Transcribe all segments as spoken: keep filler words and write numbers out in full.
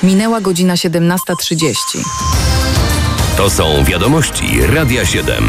Minęła godzina siedemnasta trzydzieści. To są wiadomości Radia siedem.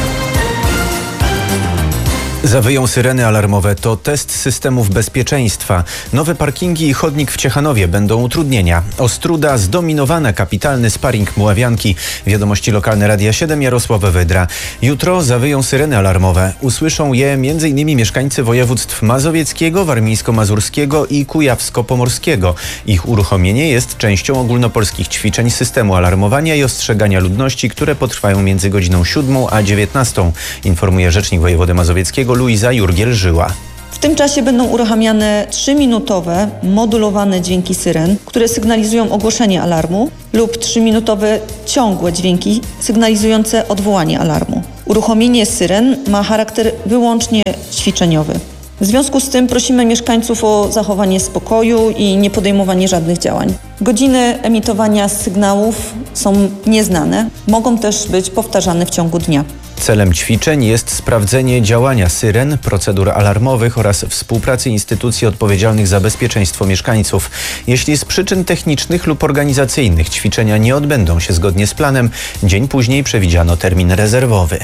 Zawyją syreny alarmowe. To test systemów bezpieczeństwa. Nowe parkingi i chodnik w Ciechanowie będą utrudnienia. Ostróda zdominowana, kapitalny sparing Muławianki. Wiadomości lokalne Radia siedem, Jarosław Wydra. Jutro zawyją syreny alarmowe. Usłyszą je m.in. mieszkańcy województw mazowieckiego, warmińsko-mazurskiego i kujawsko-pomorskiego. Ich uruchomienie jest częścią ogólnopolskich ćwiczeń systemu alarmowania i ostrzegania ludności, które potrwają między godziną siódmą a dziewiętnastą. Informuje rzecznik wojewody mazowieckiego Luiza Jurgiel-Żyła. W tym czasie będą uruchamiane trzyminutowe, modulowane dźwięki syren, które sygnalizują ogłoszenie alarmu, lub trzyminutowe ciągłe dźwięki sygnalizujące odwołanie alarmu. Uruchomienie syren ma charakter wyłącznie ćwiczeniowy. W związku z tym prosimy mieszkańców o zachowanie spokoju i nie podejmowanie żadnych działań. Godziny emitowania sygnałów są nieznane, mogą też być powtarzane w ciągu dnia. Celem ćwiczeń jest sprawdzenie działania syren, procedur alarmowych oraz współpracy instytucji odpowiedzialnych za bezpieczeństwo mieszkańców. Jeśli z przyczyn technicznych lub organizacyjnych ćwiczenia nie odbędą się zgodnie z planem, dzień później przewidziano termin rezerwowy.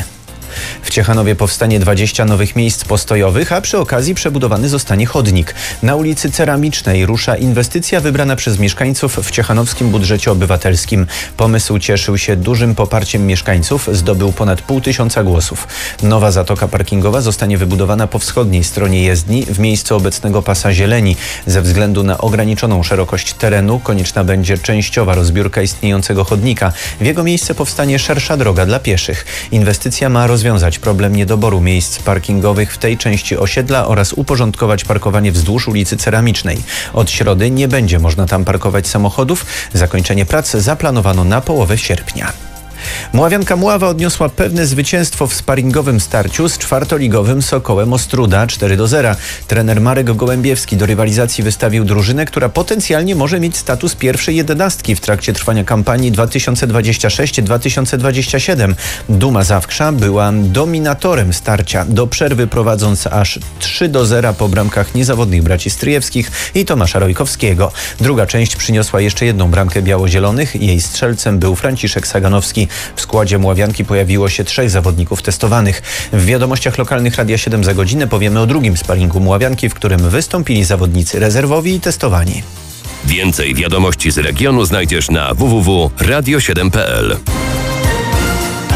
W Ciechanowie powstanie dwadzieścia nowych miejsc postojowych, a przy okazji przebudowany zostanie chodnik. Na ulicy Ceramicznej rusza inwestycja wybrana przez mieszkańców w ciechanowskim budżecie obywatelskim. Pomysł cieszył się dużym poparciem mieszkańców, zdobył ponad pół tysiąca głosów. Nowa zatoka parkingowa zostanie wybudowana po wschodniej stronie jezdni w miejscu obecnego pasa zieleni. Ze względu na ograniczoną szerokość terenu konieczna będzie częściowa rozbiórka istniejącego chodnika. W jego miejsce powstanie szersza droga dla pieszych. Inwestycja ma rozwiązać problem niedoboru miejsc parkingowych w tej części osiedla oraz uporządkować parkowanie wzdłuż ulicy Ceramicznej. Od środy nie będzie można tam parkować samochodów. Zakończenie prac zaplanowano na połowę sierpnia. Muławianka Mława odniosła pewne zwycięstwo w sparingowym starciu z czwartoligowym Sokołem Ostróda cztery do zera. Trener Marek Gołębiewski do rywalizacji wystawił drużynę, która potencjalnie może mieć status pierwszej jedenastki w trakcie trwania kampanii dwa tysiące dwudziestej szóstej dwa tysiące dwudziestej siódmej. Duma Zawksza była dominatorem starcia, do przerwy prowadząc aż trzy do zera po bramkach niezawodnych braci Stryjewskich i Tomasza Rojkowskiego. Druga część przyniosła jeszcze jedną bramkę biało-zielonych. Jej strzelcem był Franciszek Saganowski. W składzie Muławianki pojawiło się trzech zawodników testowanych. W wiadomościach lokalnych Radia siedem za godzinę powiemy o drugim sparingu Muławianki, w którym wystąpili zawodnicy rezerwowi i testowani. Więcej wiadomości z regionu znajdziesz na w w w kropka radio siedem kropka p l.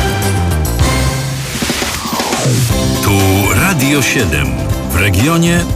Tu Radio siedem. W regionie